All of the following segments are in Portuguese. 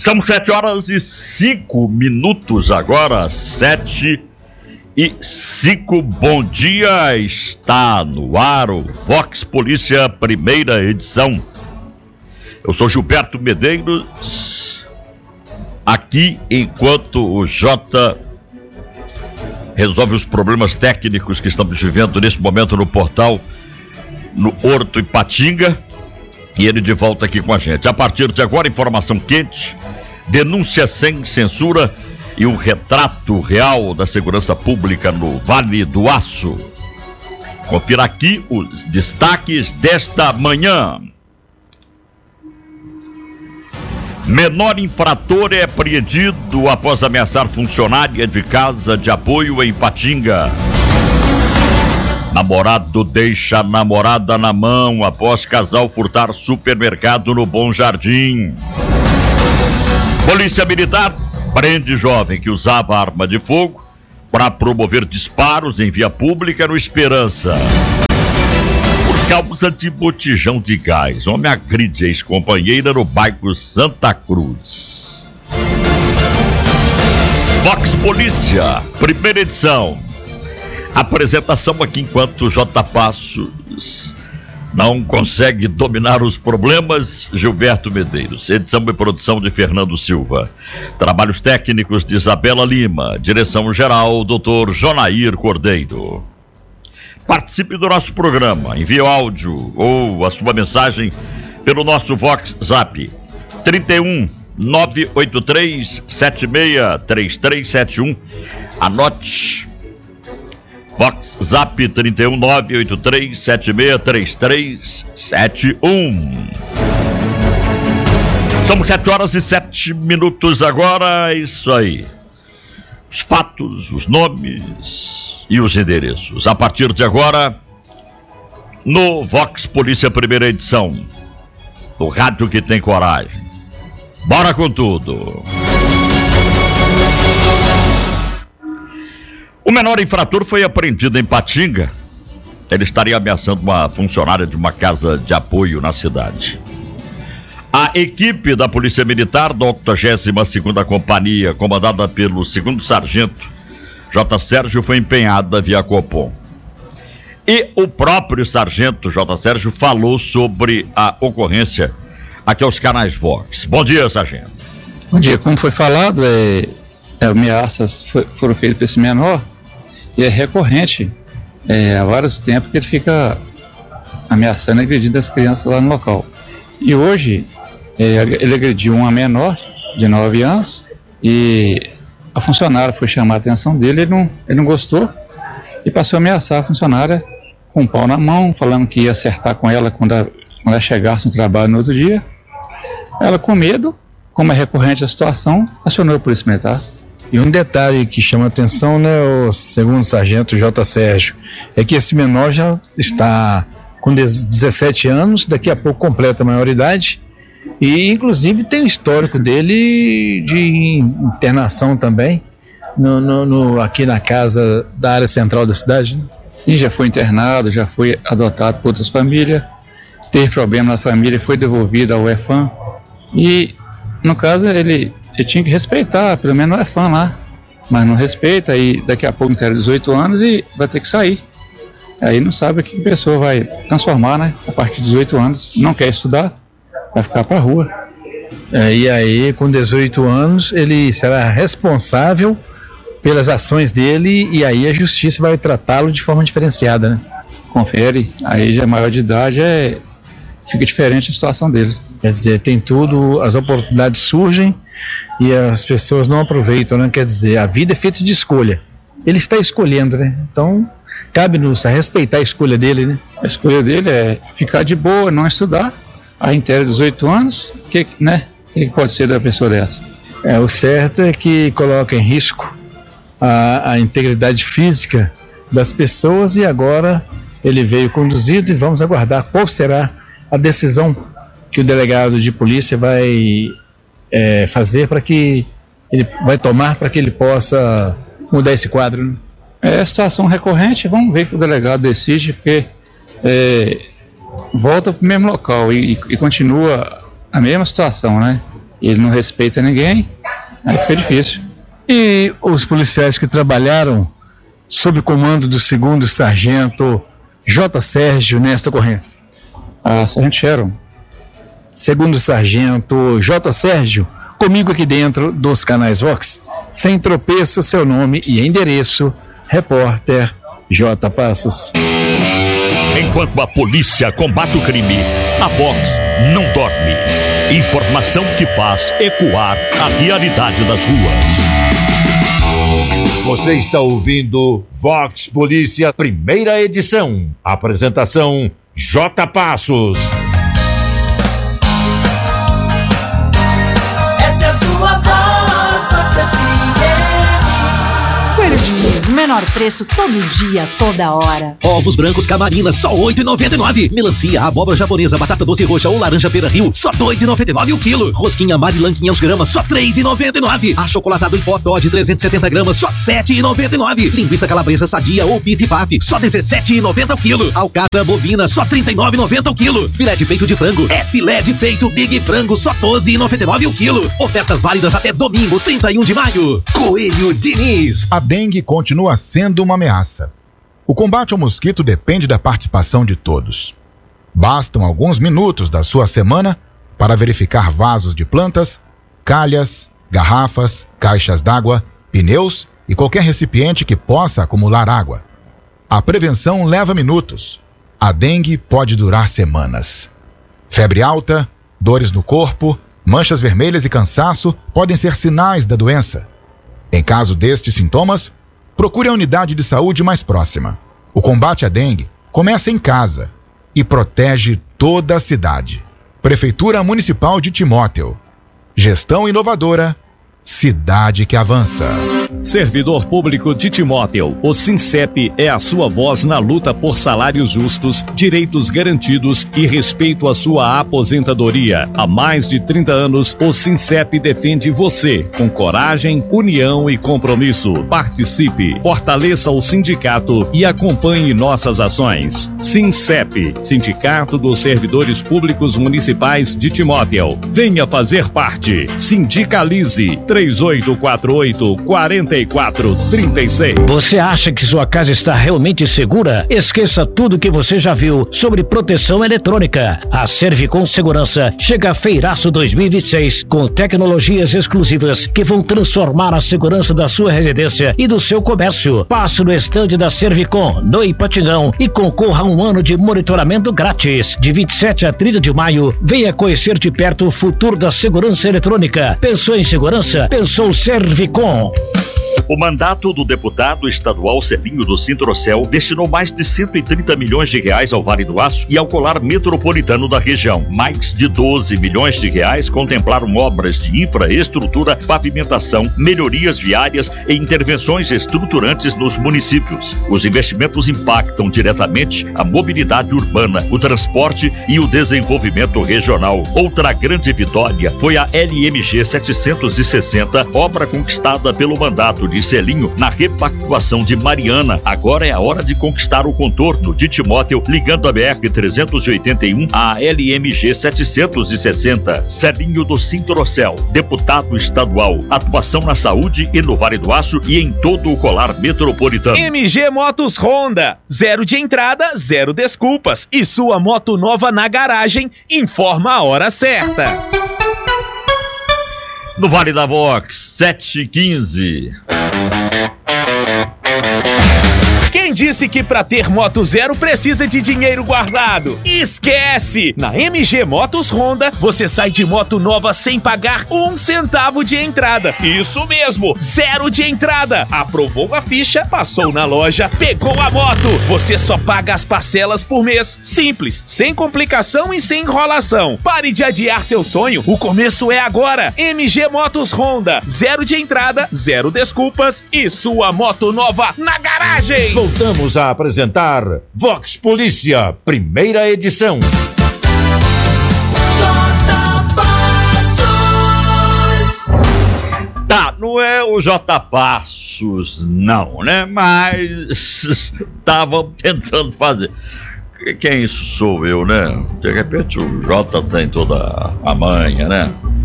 São 7h05 agora, 7h05. Bom dia, está no ar o Vox Polícia, primeira edição. Eu sou Gilberto Medeiros, aqui enquanto o Jota resolve os problemas técnicos que estamos vivendo nesse momento no portal, no Horto Ipatinga, e ele de volta aqui com a gente. A partir de agora, informação quente, denúncia sem censura e um retrato real da segurança pública no Vale do Aço. Confira aqui os destaques desta manhã. Menor infrator é apreendido após ameaçar funcionária de casa de apoio em Ipatinga. Namorado deixa a namorada na mão após casal furtar supermercado no Bom Jardim. Polícia Militar prende jovem que usava arma de fogo para promover disparos em via pública no Esperança. Por causa de botijão de gás, homem agride ex-companheira no bairro Santa Cruz. Vox Polícia, primeira edição. Apresentação aqui enquanto J. Passos não consegue dominar os problemas, Gilberto Medeiros. Edição e produção de Fernando Silva. Trabalhos técnicos de Isabela Lima. Direção geral, Dr. Jonair Cordeiro. Participe do nosso programa. Envie o áudio ou a sua mensagem pelo nosso Vox Zap 31 983 76 3371. Anote. Vox Zap 31 983 76 3371. São 7h07 agora, é isso aí. Os fatos, os nomes e os endereços. A partir de agora, no Vox Polícia primeira edição. O rádio que tem coragem. Bora com tudo. O menor infrator foi apreendido em Ipatinga. Ele estaria ameaçando uma funcionária de uma casa de apoio na cidade. A equipe da Polícia Militar, da 82ª Companhia, comandada pelo 2º Sargento J. Sérgio, foi empenhada via Copom. E o próprio Sargento J. Sérgio falou sobre a ocorrência aqui aos canais Vox. Bom dia, Sargento. Bom dia. Como foi falado, ameaças foram feitas para esse menor. E é recorrente, há vários tempos que ele fica ameaçando e agredindo as crianças lá no local. E hoje, ele agrediu uma menor de 9 anos e a funcionária foi chamar a atenção dele, ele não gostou e passou a ameaçar a funcionária com um pau na mão, falando que ia acertar com ela quando ela chegasse no trabalho no outro dia. Ela, com medo, como é recorrente a situação, acionou a Polícia Militar. E um detalhe que chama a atenção, né, o segundo sargento J. Sérgio, é que esse menor já está com 17 anos, daqui a pouco completa a maioridade, e inclusive tem o histórico dele de internação também, aqui na casa da área central da cidade, né? Sim, já foi internado, já foi adotado por outras famílias, teve problema na família, foi devolvido ao EFAM, e no caso ele tinha que respeitar, pelo menos não é fã lá, mas não respeita, aí daqui a pouco tem 18 anos e vai ter que sair. Aí não sabe o que a pessoa vai transformar, né? A partir de 18 anos, não quer estudar, vai ficar pra rua. E aí, com 18 anos, ele será responsável pelas ações dele e aí a justiça vai tratá-lo de forma diferenciada, né? Confere, aí já é maior de idade, fica diferente a situação dele. Quer dizer, tem tudo, as oportunidades surgem e as pessoas não aproveitam, né? Quer dizer, a vida é feita de escolha. Ele está escolhendo, né? Então, cabe-nos a respeitar a escolha dele, né? A escolha dele é ficar de boa, não estudar. Aí inteira 18 anos, o que pode ser da pessoa dessa? O certo é que coloca em risco a integridade física das pessoas e agora ele veio conduzido e vamos aguardar qual será a decisão que o delegado de polícia vai fazer para que ele vai tomar para que ele possa mudar esse quadro, né? É situação recorrente, vamos ver o que o delegado decide, porque volta para o mesmo local e continua a mesma situação, né? ele não respeita ninguém, aí fica difícil. E os policiais que trabalharam sob comando do 2º Sargento J. Sérgio nesta ocorrência? Sargento Sharon. 2º Sargento J. Sérgio, comigo aqui dentro dos canais Vox, sem tropeço, seu nome e endereço, repórter J. Passos. Enquanto a polícia combate o crime, a Vox não dorme. Informação que faz ecoar a realidade das ruas. Você está ouvindo Vox Polícia, primeira edição. Apresentação J. Passos. Esta é a sua voz, Vox FM. Coelho Diniz, menor preço todo dia, toda hora. Ovos brancos Camarina, só R$ 8,99. Melancia, abóbora japonesa, batata doce roxa ou laranja Pera Rio, só R$ 2,99 o quilo. Rosquinha Marilan 500 gramas, só R$ 3,99. Achocolatado em pó Toddy 370 gramas, só R$ 7,99. Linguiça calabresa sadia ou bife paf, só R$ 17,90 o quilo. Alcatra bovina, só R$ 39,90 o quilo. Filé de peito de frango, é filé de peito Big Frango, só R$ 12,99 o quilo. Ofertas válidas até domingo, 31 de maio. Coelho Diniz. A dengue continua sendo uma ameaça. O combate ao mosquito depende da participação de todos. Bastam alguns minutos da sua semana para verificar vasos de plantas, calhas, garrafas, caixas d'água, pneus e qualquer recipiente que possa acumular água. A prevenção leva minutos. A dengue pode durar semanas. Febre alta, dores no corpo, manchas vermelhas e cansaço podem ser sinais da doença. Em caso destes sintomas, procure a unidade de saúde mais próxima. O combate à dengue começa em casa e protege toda a cidade. Prefeitura Municipal de Timóteo. Gestão inovadora, cidade que avança. Servidor Público de Timóteo, o SINCEP é a sua voz na luta por salários justos, direitos garantidos e respeito à sua aposentadoria. Há mais de 30 anos, o SINCEP defende você, com coragem, união e compromisso. Participe, fortaleça o sindicato e acompanhe nossas ações. SINCEP, Sindicato dos Servidores Públicos Municipais de Timóteo. Venha fazer parte. Sindicalize. 3848-4436. Você acha que sua casa está realmente segura? Esqueça tudo que você já viu sobre proteção eletrônica. A Servicom Segurança chega a Feiraço 2026 com tecnologias exclusivas que vão transformar a segurança da sua residência e do seu comércio. Passe no estande da Servicom, no Ipatingão, e concorra a um ano de monitoramento grátis. De 27 a 30 de maio, venha conhecer de perto o futuro da segurança eletrônica. Pensou em segurança? Pensou Servicom. O mandato do deputado estadual Celinho do Sintrocel destinou mais de 130 milhões de reais ao Vale do Aço e ao colar metropolitano da região. Mais de 12 milhões de reais contemplaram obras de infraestrutura, pavimentação, melhorias viárias e intervenções estruturantes nos municípios. Os investimentos impactam diretamente a mobilidade urbana, o transporte e o desenvolvimento regional. Outra grande vitória foi a LMG 760, obra conquistada pelo mandato de Celinho na repactuação de Mariana. Agora é a hora de conquistar o contorno de Timóteo, ligando a BR-381 à LMG 760. Celinho do Sintrocel, deputado estadual. Atuação na saúde e no Vale do Aço e em todo o colar metropolitano. MG Motos Honda. 0 de entrada, 0 desculpas. E sua moto nova na garagem informa a hora certa. No Vale da Vox, 7h15. Quem disse que pra ter moto zero precisa de dinheiro guardado? Esquece! Na MG Motos Honda, você sai de moto nova sem pagar 1 centavo de entrada. Isso mesmo, 0 de entrada. Aprovou a ficha, passou na loja, pegou a moto. Você só paga as parcelas por mês. Simples, sem complicação e sem enrolação. Pare de adiar seu sonho, o começo é agora. MG Motos Honda, 0 de entrada, 0 desculpas e sua moto nova na garagem. Voltamos a apresentar Vox Polícia, primeira edição. Tá, não é o J. Passos, não, né? Mas estavam tentando fazer. Quem isso sou eu, né? De repente o J tem toda a manha, né?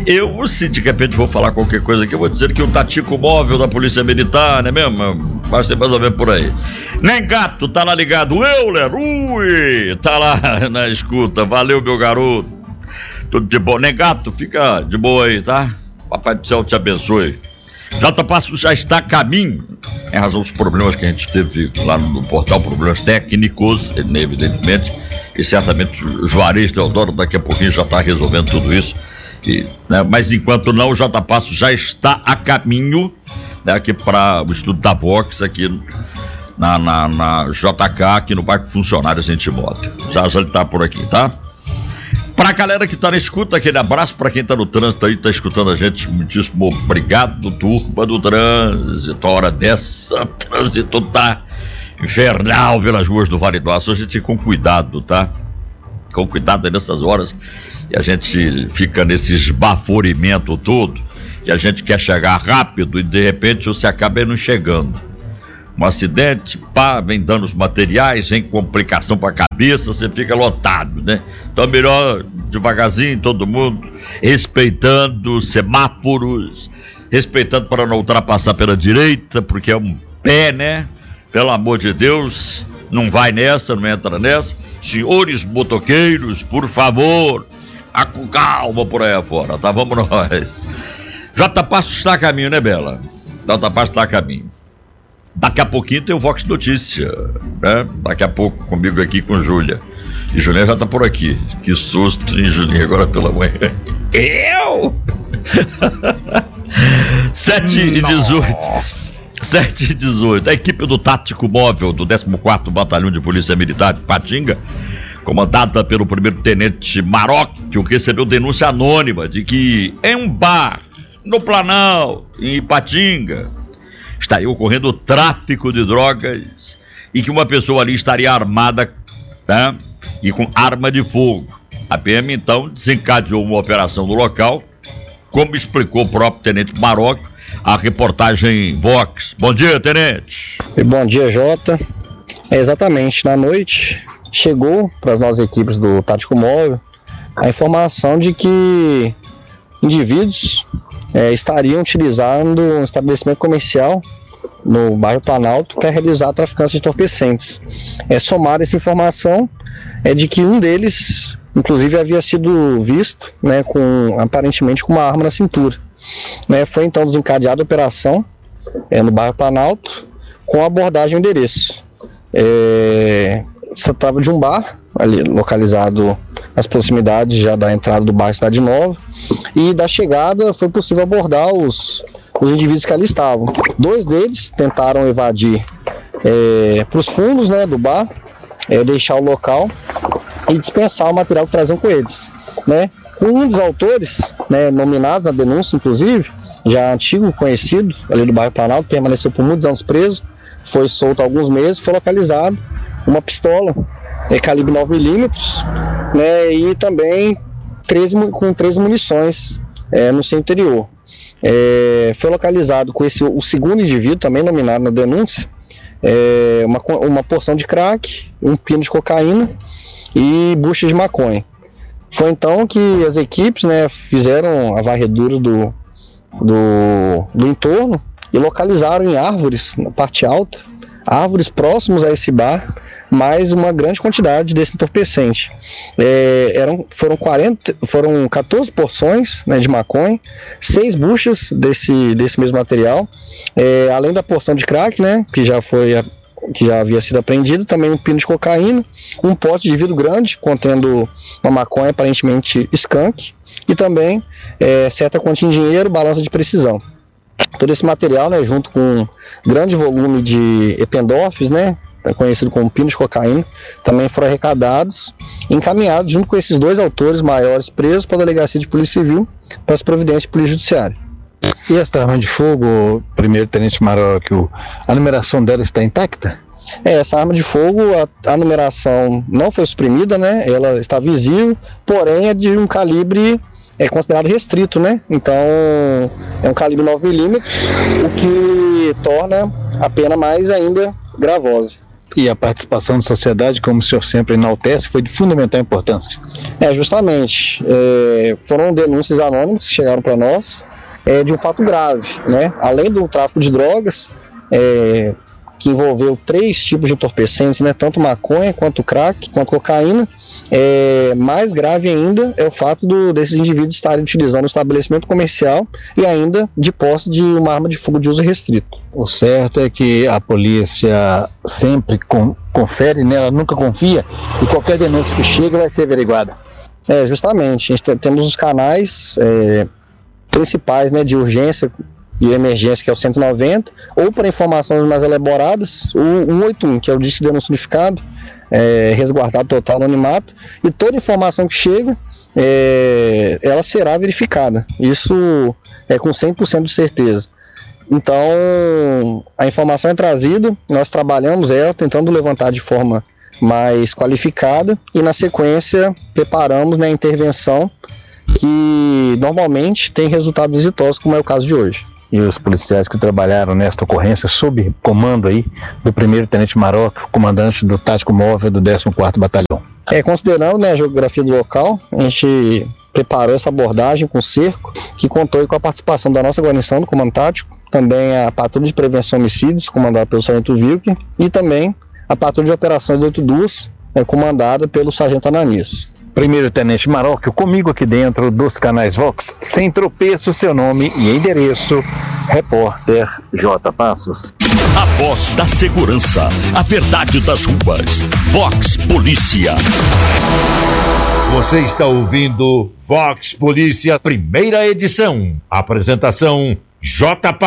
se de repente vou falar qualquer coisa aqui, eu vou dizer que o Tatico Móvel da Polícia Militar, não é mesmo? Vai ser mais ou menos por aí. Nem gato, tá lá ligado. Euler, tá lá na escuta. Valeu, meu garoto. Tudo de bom. Nem gato, fica de boa aí, tá? Papai do céu te abençoe. Jota Passos já está a caminho, em razão dos problemas que a gente teve lá no portal, problemas técnicos, evidentemente, e certamente o Juarez Teodoro daqui a pouquinho já está resolvendo tudo isso. Mas enquanto não, o Jota Passos já está a caminho, né, aqui para o Estúdio da Vox, aqui na JK, aqui no bairro Funcionários em Timóteo. Já ele está por aqui, tá? Pra galera que tá na escuta, aquele abraço pra quem tá no trânsito aí, tá escutando a gente, muitíssimo obrigado, turma do trânsito. A hora dessa, o trânsito tá infernal pelas ruas do Vale do Aço. A gente com cuidado, tá? Com cuidado nessas horas, e a gente fica nesse esbaforimento todo, e a gente quer chegar rápido e de repente você acaba não chegando. Um acidente, vem danos materiais, vem complicação pra cabeça, você fica lotado, né? Então é melhor devagarzinho, todo mundo, respeitando os semáforos, respeitando para não ultrapassar pela direita, porque é um pé, né? Pelo amor de Deus, não vai nessa, não entra nessa. Senhores motoqueiros, por favor, com calma por aí afora, tá? Vamos nós. Jota Passos está a caminho, né, Bela? Jota Passos está a caminho. Daqui a pouquinho tem o Vox Notícia, né? Daqui a pouco comigo aqui com Júlia. E Júlia já tá por aqui. Que susto, hein, Julinha, agora pela manhã. Eu? 7h18. 7h18. A equipe do Tático Móvel do 14º Batalhão de Polícia Militar de Patinga, comandada pelo primeiro-tenente Marocchio, recebeu denúncia anônima de que em um bar no Planalto, em Ipatinga, estaria ocorrendo tráfico de drogas e que uma pessoa ali estaria armada, né, e com arma de fogo. A PM então desencadeou uma operação no local, como explicou o próprio tenente Marocchio, a reportagem Vox. Bom dia, tenente. E bom dia, Jota. Exatamente, na noite chegou para as nossas equipes do Tático Móvel a informação de que indivíduos estariam utilizando um estabelecimento comercial no bairro Planalto para realizar a traficância de entorpecentes. Somada essa informação é de que um deles, inclusive, havia sido visto, né, aparentemente com uma arma na cintura. Foi então desencadeada a operação no bairro Planalto com abordagem ao endereço. Se tratava de um bar ali localizado nas proximidades já da entrada do bairro Cidade Nova, e da chegada foi possível abordar os indivíduos que ali estavam. Dois deles tentaram evadir para os fundos, né, do bar, deixar o local e dispensar o material que traziam com eles, né? Um dos autores, né, nominados na denúncia, inclusive, já antigo conhecido ali do bairro Planalto, permaneceu por muitos anos preso, foi solto há alguns meses, foi localizado uma pistola calibre 9mm, né, e também com 13 munições no seu interior. Foi localizado com o segundo indivíduo, também nominado na denúncia, uma porção de crack, um pino de cocaína e bucha de maconha. Foi então que as equipes, né, fizeram a varredura do entorno e localizaram em árvores, na parte alta, árvores próximos a esse bar, mais uma grande quantidade desse entorpecente. Foram 14 porções, né, de maconha, 6 buchas desse mesmo material, além da porção de crack, né, que já havia sido apreendido, também um pino de cocaína, um pote de vidro grande contendo uma maconha aparentemente skunk, e também certa quantia em dinheiro, balança de precisão. Todo esse material, né, junto com um grande volume de ependorfes, né, conhecido como pino de cocaína, também foram arrecadados e encaminhados junto com esses dois autores maiores presos para a Delegacia de Polícia Civil para as providências de Polícia Judiciária. E esta arma de fogo, primeiro-tenente Marocchio, a numeração dela está intacta? Essa arma de fogo, a numeração não foi suprimida, né? Ela está visível, porém é de um calibre considerado restrito, né? Então é um calibre 9mm, o que torna a pena mais ainda gravosa. e a participação da sociedade, como o senhor sempre enaltece, foi de fundamental importância. Justamente. Foram denúncias anônimas que chegaram para nós de um fato grave, né? Além do tráfico de drogas, que envolveu 3 tipos de entorpecentes, né? Tanto maconha, quanto crack, quanto cocaína. Mais grave ainda é o fato desses indivíduos estarem utilizando o estabelecimento comercial e ainda de posse de uma arma de fogo de uso restrito. O certo é que a polícia sempre confere, né? Ela nunca confia, e qualquer denúncia que chega vai ser averiguada. Justamente, temos os canais principais, né, de urgência e emergência, que é o 190, ou para informações mais elaboradas, o 181, que é o Disque de Denúncia Unificado, resguardado total anonimato, e toda informação que chega, ela será verificada. Isso é com 100% de certeza. Então, a informação é trazida, nós trabalhamos ela, tentando levantar de forma mais qualificada, e na sequência preparamos, né, a intervenção, que normalmente tem resultados exitosos, como é o caso de hoje. E os policiais que trabalharam nesta ocorrência, sob comando aí do 1º Tenente Maroc, comandante do Tático Móvel do 14º Batalhão. Considerando, né, a geografia do local, a gente preparou essa abordagem com cerco, que contou com a participação da nossa guarnição do Comando Tático, também a Patrulha de Prevenção a Homicídios, comandada pelo Sargento Wilke, e também a Patrulha de Operações do 82, comandada pelo Sargento Ananias. 1º Tenente Maroc, comigo aqui dentro dos canais Vox, sem tropeço, seu nome e endereço, repórter J. Passos. A voz da segurança, a verdade das ruas. Vox Polícia. Você está ouvindo Vox Polícia, primeira edição. Apresentação J. Passos.